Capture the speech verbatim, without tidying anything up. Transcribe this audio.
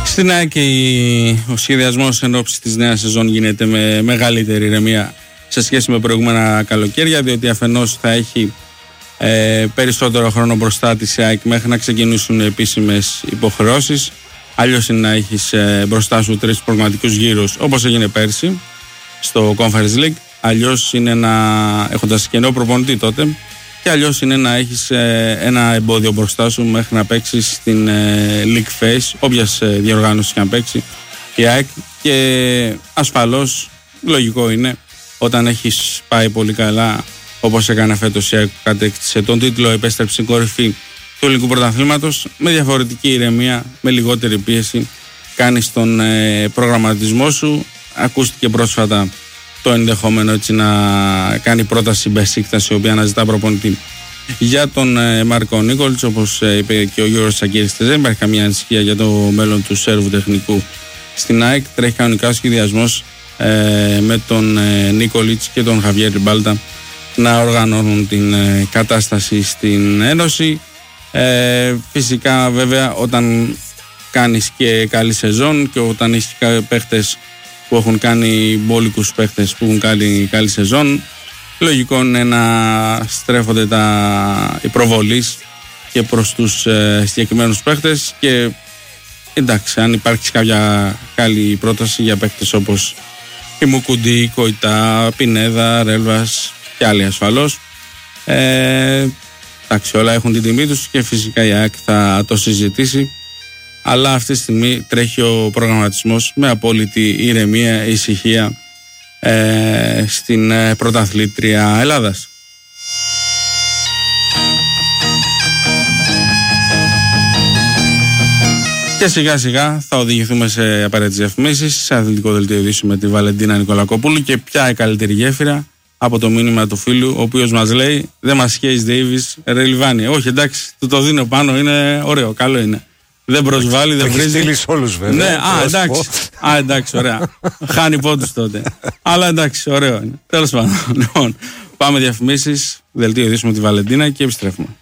Στην ΑΕΚ ο σχεδιασμός εν ώψη της νέας σεζόν γίνεται με μεγαλύτερη ηρεμία σε σχέση με προηγούμενα καλοκαίρια, διότι αφενός θα έχει ε, περισσότερο χρόνο μπροστά της η ΑΕΚ μέχρι να ξεκινήσουν επίσημες υποχρεώσεις. Αλλιώς είναι να έχεις ε, μπροστά σου τρεις προγραμματικούς γύρους όπως έγινε πέρσι στο Conference League. Αλλιώς είναι να έχοντας κενό προπονητή τότε, και αλλιώς είναι να έχεις ε, ένα εμπόδιο μπροστά σου μέχρι να παίξεις στην ε, League Phase, όποιας ε, διοργάνωση και να παίξει η ΑΕΚ. Και ασφαλώς λογικό είναι όταν έχεις πάει πολύ καλά, όπως έκανε φέτος η ΑΕΚ, κατέκτησε τον τίτλο, επέστρεψε στην κορυφή του ελληνικού πρωταθλήματος, με διαφορετική ηρεμία, με λιγότερη πίεση κάνεις τον ε, προγραμματισμό σου. Ακούστηκε πρόσφατα το ενδεχόμενο έτσι να κάνει πρόταση Μπεσίκτας, η οποία αναζητά προπονητή για τον ε, Μάρκο Νίκολιτς. Όπως ε, είπε και ο Γιώργος Σακύρης, δεν υπάρχει καμία ανησυχία για το μέλλον του Σέρβου τεχνικού στην ΑΕΚ. Τρέχει κανονικά ο σχεδιασμός ε, με τον ε, Νίκολιτς και τον Χαβιέρ Ριμπάλτα να οργανώνουν την ε, κατάσταση στην Ένωση. Ε, φυσικά βέβαια όταν κάνεις και καλή σεζόν και όταν έχεις παίχτες που έχουν κάνει μπόλικους παίχτες που έχουν κάνει καλή σεζόν, λογικό είναι να στρέφονται τα οι προβολείς και προς τους ε, συγκεκριμένους παίχτες. Και εντάξει, αν υπάρχει κάποια καλή πρόταση για παίχτες όπως η Μουκουντή, Κοϊτά, Πινέδα, Ρέλβας και άλλοι ασφαλώς, ε, εντάξει, όλα έχουν την τιμή τους και φυσικά η ΑΕΚ θα το συζητήσει. Αλλά αυτή τη στιγμή τρέχει ο προγραμματισμός με απόλυτη ηρεμία, ησυχία ε, στην ε, πρωταθλήτρια Ελλάδας. Και σιγά σιγά θα οδηγηθούμε σε απαραίτητες διαφημίσεις, σε αθλητικό δελτίο ειδήσεων με τη Βαλεντίνα Νικολακοπούλου. Και ποια η καλύτερη γέφυρα από το μήνυμα του φίλου, ο οποίος μας λέει: δεν μας χέεις Ντέιβις, ρε Λιβάνι. Όχι, εντάξει, του το δίνω πάνω, είναι ωραίο, καλό είναι. Δεν προσβάλλει, δεν βρίζει. Έχει στείλει όλους βέβαια. Ναι, α, εντάξει. Α, εντάξει, ωραία. Χάνει πόντους τότε. Αλλά εντάξει, ωραίο είναι. Τέλος πάντων. Λοιπόν, πάμε διαφημίσεις, δελτίο ειδήσεων με τη Βαλεντίνα και επιστρέφουμε.